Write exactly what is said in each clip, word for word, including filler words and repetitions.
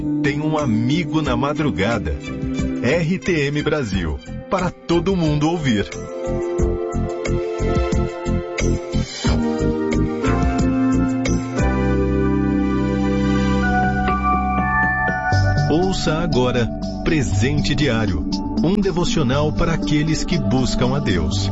tem um amigo na madrugada. R T M Brasil, para todo mundo ouvir. Ouça agora Presente Diário, um devocional para aqueles que buscam a Deus.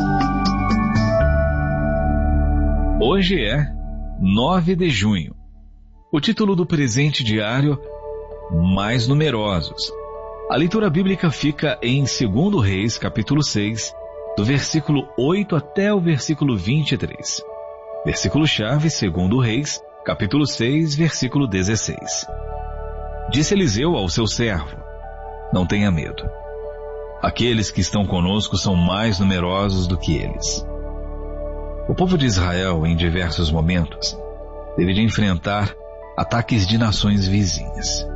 Hoje é nove de junho. O título do Presente Diário: Mais Numerosos. A leitura bíblica fica em segundo Reis, capítulo seis, do versículo oito até o versículo vinte e três. Versículo-chave, segundo Reis, capítulo seis, versículo dezesseis. Disse Eliseu ao seu servo: Não tenha medo. Aqueles que estão conosco são mais numerosos do que eles. O povo de Israel, em diversos momentos, teve de enfrentar ataques de nações vizinhas.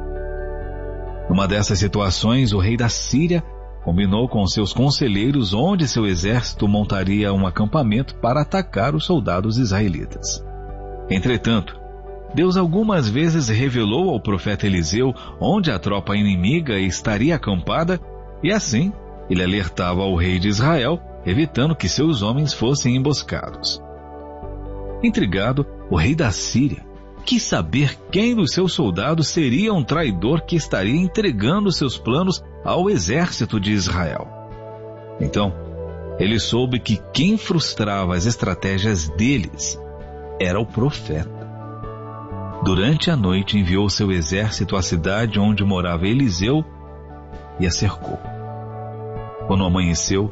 Numa dessas situações, o rei da Síria combinou com seus conselheiros onde seu exército montaria um acampamento para atacar os soldados israelitas. Entretanto, Deus algumas vezes revelou ao profeta Eliseu onde a tropa inimiga estaria acampada, e assim ele alertava ao rei de Israel, evitando que seus homens fossem emboscados. Intrigado, o rei da Síria quis saber quem dos seus soldados seria um traidor que estaria entregando seus planos ao exército de Israel. Então, ele soube que quem frustrava as estratégias deles era o profeta. Durante a noite enviou seu exército à cidade onde morava Eliseu e a cercou. Quando amanheceu,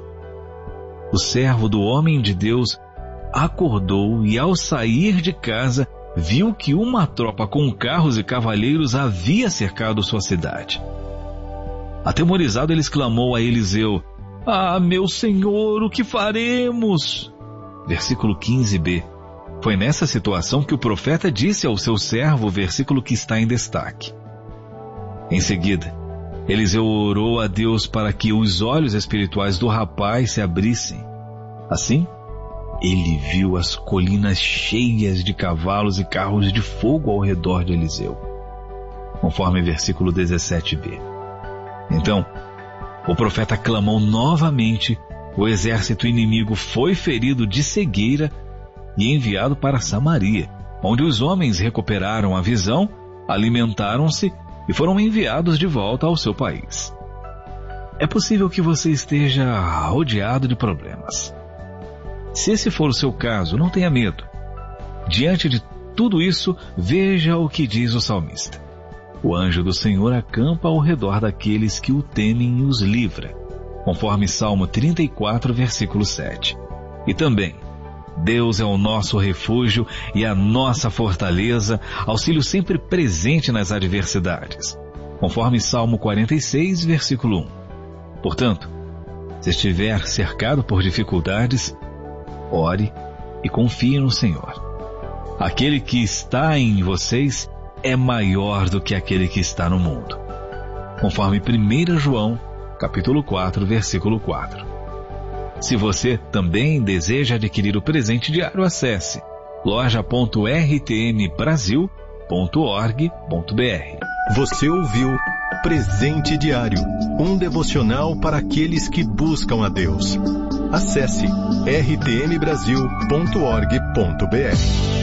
o servo do homem de Deus acordou e, ao sair de casa, viu que uma tropa com carros e cavaleiros havia cercado sua cidade. Atemorizado, ele exclamou a Eliseu: Ah, meu senhor, o que faremos? Versículo quinze b. Foi nessa situação que o profeta disse ao seu servo o versículo que está em destaque. Em seguida, Eliseu orou a Deus para que os olhos espirituais do rapaz se abrissem. Assim, ele viu as colinas cheias de cavalos e carros de fogo ao redor de Eliseu, conforme versículo dezessete b. Então, o profeta clamou novamente, o exército inimigo foi ferido de cegueira e enviado para Samaria, onde os homens recuperaram a visão, alimentaram-se e foram enviados de volta ao seu país. É possível que você esteja rodeado de problemas. Se esse for o seu caso, não tenha medo. Diante de tudo isso, veja o que diz o salmista: O anjo do Senhor acampa ao redor daqueles que o temem e os livra, conforme Salmo trinta e quatro, versículo sete. E também: Deus é o nosso refúgio e a nossa fortaleza, auxílio sempre presente nas adversidades, conforme Salmo quarenta e seis, versículo um. Portanto, se estiver cercado por dificuldades, ore e confie no Senhor. Aquele que está em vocês é maior do que aquele que está no mundo, conforme primeiro João, capítulo quatro, versículo quatro. Se você também deseja adquirir o presente diário, acesse loja ponto r t m brasil ponto org ponto b r. Você ouviu Presente Diário, um devocional para aqueles que buscam a Deus. Acesse r t m brasil ponto org ponto b r.